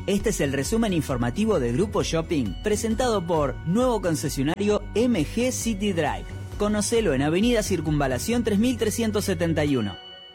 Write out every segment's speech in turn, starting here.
Este es el resumen informativo de Grupo Shopping, presentado por nuevo concesionario MG City Drive. Conocelo en Avenida Circunvalación 3371.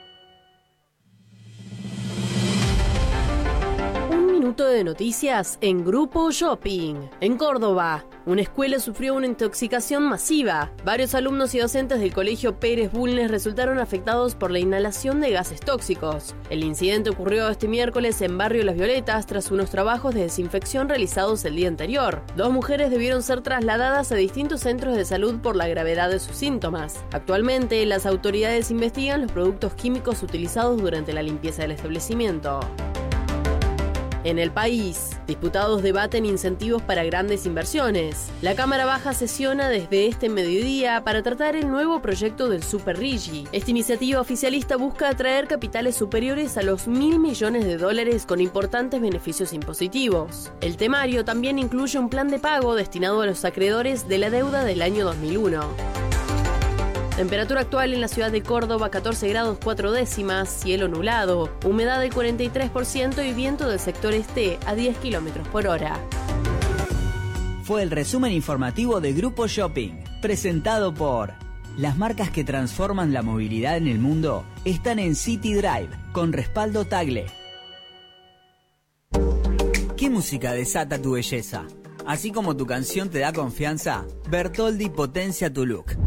De noticias en Grupo Shopping. En Córdoba, una escuela sufrió una intoxicación masiva. Varios alumnos y docentes del colegio Pérez Bulnes resultaron afectados por la inhalación de gases tóxicos. El incidente ocurrió este miércoles en Barrio Las Violetas tras unos trabajos de desinfección realizados el día anterior. 2 mujeres debieron ser trasladadas a distintos centros de salud por la gravedad de sus síntomas. Actualmente, las autoridades investigan los productos químicos utilizados durante la limpieza del establecimiento. En el país, diputados debaten incentivos para grandes inversiones. La Cámara Baja sesiona desde este mediodía para tratar el nuevo proyecto del Super Rigi. Esta iniciativa oficialista busca atraer capitales superiores a los $1.000 millones con importantes beneficios impositivos. El temario también incluye un plan de pago destinado a los acreedores de la deuda del año 2001. Temperatura actual en la ciudad de Córdoba, 14 grados 4 décimas, cielo nublado, humedad del 43% y viento del sector este a 10 kilómetros por hora. Fue el resumen informativo de Grupo Shopping, presentado por... Las marcas que transforman la movilidad en el mundo están en City Drive, con respaldo Tagle. ¿Qué música desata tu belleza? Así como tu canción te da confianza, Bertoldi potencia tu look.